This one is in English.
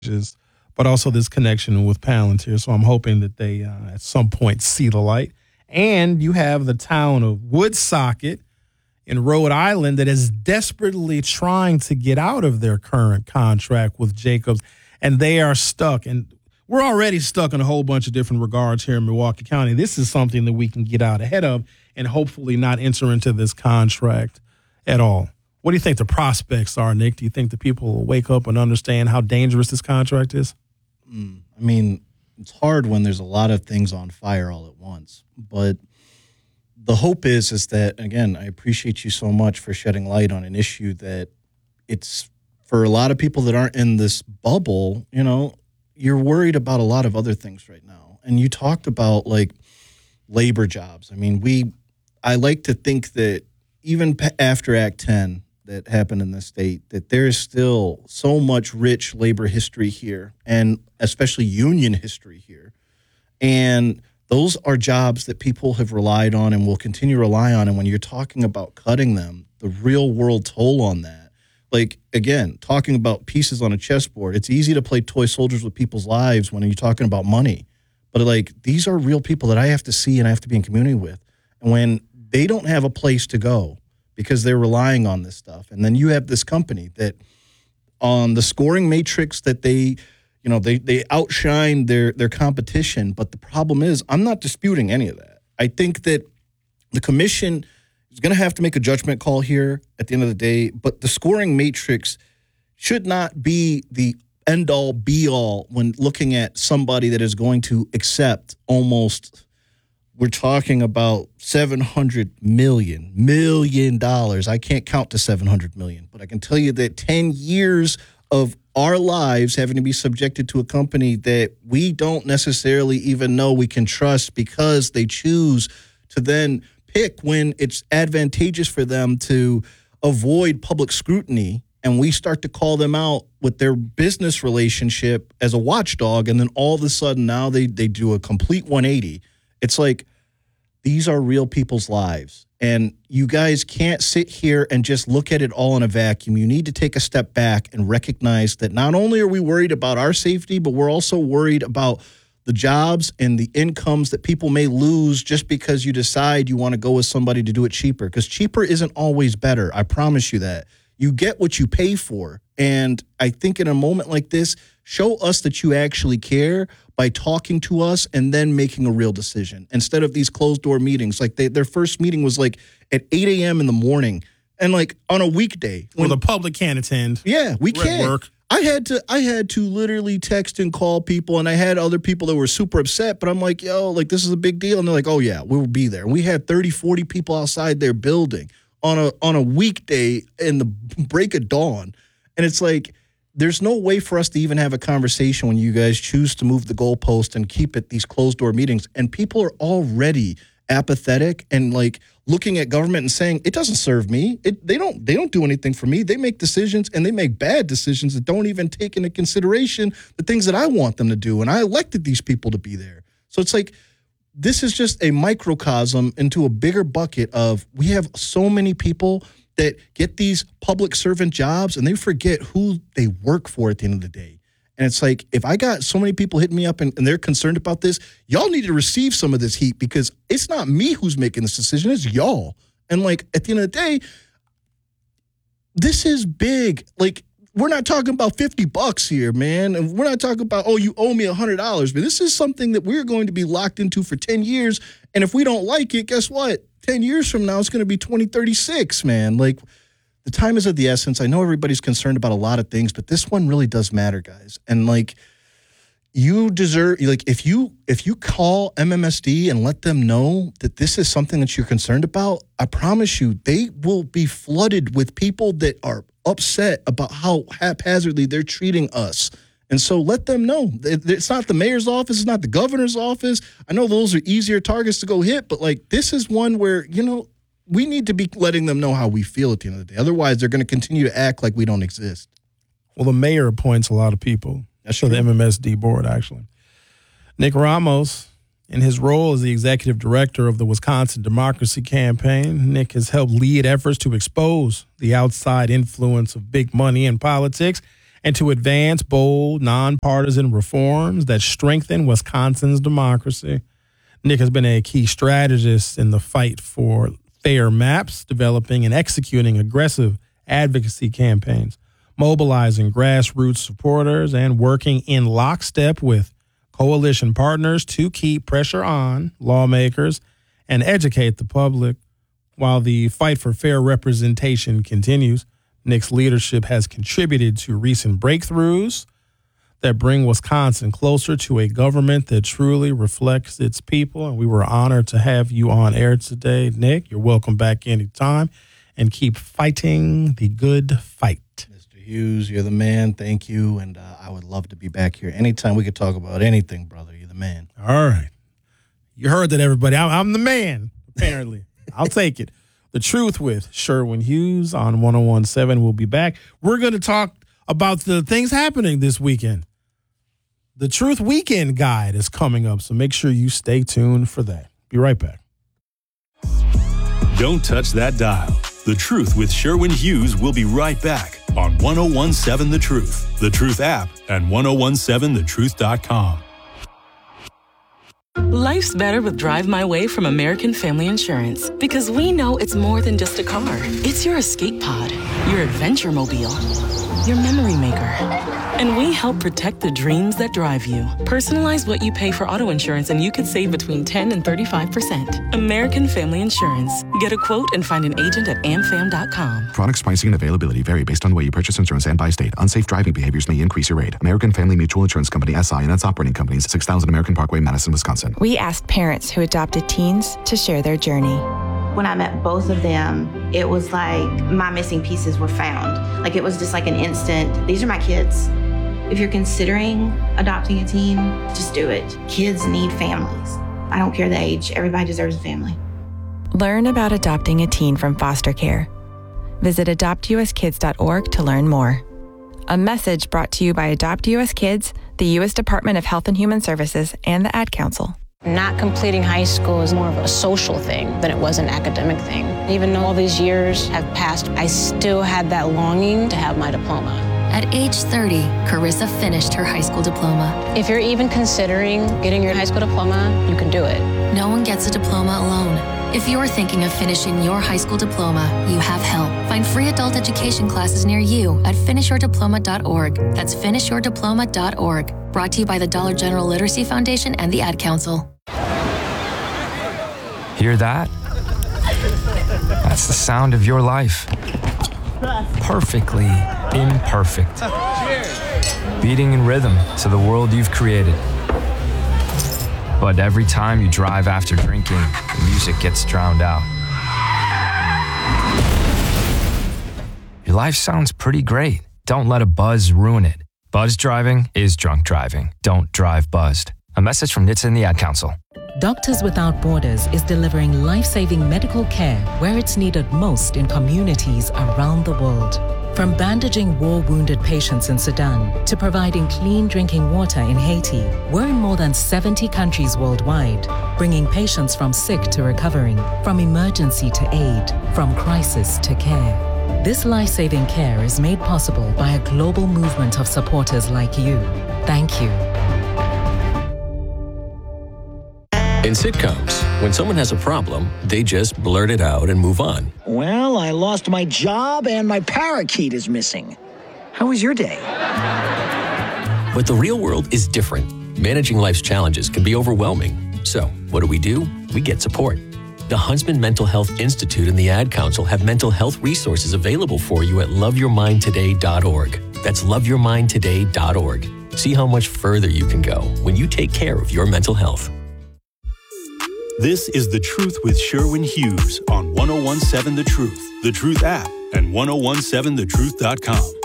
but also this connection with Palantir. So I'm hoping that they at some point see the light. And you have the town of Woonsocket in Rhode Island that is desperately trying to get out of their current contract with Jacobs, and they are stuck. And we're already stuck in a whole bunch of different regards here in Milwaukee County. This is something that we can get out ahead of and hopefully not enter into this contract at all. What do you think the prospects are, Nick? Do you think the people will wake up and understand how dangerous this contract is? I mean, it's hard when there's a lot of things on fire all at once. But the hope is that, again, I appreciate you so much for shedding light on an issue that it's, for a lot of people that aren't in this bubble, you know, you're worried about a lot of other things right now. And you talked about, like, labor jobs. I mean, I like to think that even after Act 10 that happened in the state, that there is still so much rich labor history here, and especially union history here. And those are jobs that people have relied on and will continue to rely on. And when you're talking about cutting them, the real world toll on that, like, again, talking about pieces on a chessboard, it's easy to play toy soldiers with people's lives when you're talking about money. But, like, these are real people that I have to see and I have to be in community with. And when they don't have a place to go because they're relying on this stuff, and then you have this company that on the scoring matrix that they outshine their competition. But the problem is, I'm not disputing any of that. I think that the commission is going to have to make a judgment call here at the end of the day, but the scoring matrix should not be the end-all, be-all when looking at somebody that is going to accept almost, we're talking about $700 million. I can't count to 700 million, but I can tell you that 10 years of our lives having to be subjected to a company that we don't necessarily even know we can trust because they choose to then pick when it's advantageous for them to avoid public scrutiny, and we start to call them out with their business relationship as a watchdog, and then all of a sudden now they do a complete 180. It's like, these are real people's lives, and you guys can't sit here and just look at it all in a vacuum. You need to take a step back and recognize that not only are we worried about our safety, but we're also worried about the jobs and the incomes that people may lose just because you decide you want to go with somebody to do it cheaper, because cheaper isn't always better. I promise you that. You get what you pay for. And I think in a moment like this, show us that you actually care by talking to us and then making a real decision instead of these closed door meetings. Like their first meeting was like at 8 a.m. in the morning and like on a weekday. Well, the public can't attend. Yeah, we can't. Work. I had to literally text and call people, and I had other people that were super upset, but I'm like, yo, like, this is a big deal. And they're like, oh yeah, we'll be there. And we had 30, 40 people outside their building on a weekday in the break of dawn. And it's like, there's no way for us to even have a conversation when you guys choose to move the goalpost and keep it these closed door meetings. And people are already apathetic and like looking at government and saying, it doesn't serve me. They don't do anything for me. They make decisions, and they make bad decisions that don't even take into consideration the things that I want them to do. And I elected these people to be there. So it's like, this is just a microcosm into a bigger bucket of, we have so many people that get these public servant jobs and they forget who they work for at the end of the day. And it's like, if I got so many people hitting me up and they're concerned about this, y'all need to receive some of this heat, because it's not me who's making this decision, it's y'all. And like, at the end of the day, this is big. Like, we're not talking about $50 here, man. And we're not talking about, oh, you owe me $100. But this is something that we're going to be locked into for 10 years. And if we don't like it, guess what? 10 years from now, it's going to be 2036, man. Like, the time is of the essence. I know everybody's concerned about a lot of things, but this one really does matter, guys. And like, you deserve, like, if you call MMSD and let them know that this is something that you're concerned about, I promise you, they will be flooded with people that are upset about how haphazardly they're treating us. And so let them know. It's not the mayor's office. It's not the governor's office. I know those are easier targets to go hit, but like, this is one where, you know, we need to be letting them know how we feel at the end of the day. Otherwise, they're going to continue to act like we don't exist. Well, the mayor appoints a lot of people. That's true. The MMSD board, actually. Nick Ramos, in his role as the executive director of the Wisconsin Democracy Campaign, Nick has helped lead efforts to expose the outside influence of big money in politics and to advance bold, nonpartisan reforms that strengthen Wisconsin's democracy. Nick has been a key strategist in the fight for fair maps, developing and executing aggressive advocacy campaigns, mobilizing grassroots supporters, and working in lockstep with coalition partners to keep pressure on lawmakers and educate the public. While the fight for fair representation continues, Nick's leadership has contributed to recent breakthroughs that bring Wisconsin closer to a government that truly reflects its people. And we were honored to have you on air today, Nick. You're welcome back anytime, and keep fighting the good fight. Mr. Hughes, you're the man. Thank you. And I would love to be back here anytime we could talk about anything, brother. You're the man. All right. You heard that, everybody. I'm the man, apparently. I'll take it. The Truth with Sherwin Hughes on 101.7. We'll be back. We're going to talk about the things happening this weekend. The Truth Weekend Guide is coming up, so make sure you stay tuned for that. Be right back. Don't touch that dial. The Truth with Sherwin Hughes will be right back on 101.7 The Truth, The Truth app, and 101.7thetruth.com. Life's better with Drive My Way from American Family Insurance, because we know it's more than just a car. It's your escape pod, your adventure mobile, your memory maker. And we help protect the dreams that drive you. Personalize what you pay for auto insurance and you could save between 10 and 35%. American Family Insurance. Get a quote and find an agent at amfam.com. Products, pricing, and availability vary based on the way you purchase insurance and by state. Unsafe driving behaviors may increase your rate. American Family Mutual Insurance Company, SI, and its operating companies, 6000 American Parkway, Madison, Wisconsin. We asked parents who adopted teens to share their journey. When I met both of them, it was like my missing pieces were found. Like it was just like an instant, these are my kids. If you're considering adopting a teen, just do it. Kids need families. I don't care the age, everybody deserves a family. Learn about adopting a teen from foster care. Visit adoptuskids.org to learn more. A message brought to you by Adopt US Kids, the U.S. Department of Health and Human Services, and the Ad Council. Not completing high school is more of a social thing than it was an academic thing. Even though all these years have passed, I still had that longing to have my diploma. At age 30, Carissa finished her high school diploma. If you're even considering getting your high school diploma, you can do it. No one gets a diploma alone. If you're thinking of finishing your high school diploma, you have help. Find free adult education classes near you at finishyourdiploma.org. That's finishyourdiploma.org. Brought to you by the Dollar General Literacy Foundation and the Ad Council. Hear that? That's the sound of your life. Perfectly imperfect. Beating in rhythm to the world you've created. But every time you drive after drinking, the music gets drowned out. Your life sounds pretty great. Don't let a buzz ruin it. Buzz driving is drunk driving. Don't drive buzzed. A message from NHTSA and the Ad Council. Doctors Without Borders is delivering life-saving medical care where it's needed most in communities around the world. From bandaging war-wounded patients in Sudan to providing clean drinking water in Haiti, we're in more than 70 countries worldwide, bringing patients from sick to recovering, from emergency to aid, from crisis to care. This life-saving care is made possible by a global movement of supporters like you. Thank you. In sitcoms, when someone has a problem, they just blurt it out and move on. Well, I lost my job and my parakeet is missing. How was your day? But the real world is different. Managing life's challenges can be overwhelming. So, what do? We get support. The Huntsman Mental Health Institute and the Ad Council have mental health resources available for you at loveyourmindtoday.org. That's loveyourmindtoday.org. See how much further you can go when you take care of your mental health. This is The Truth with Sherwin Hughes on 101.7 The Truth, The Truth app, and 101.7thetruth.com.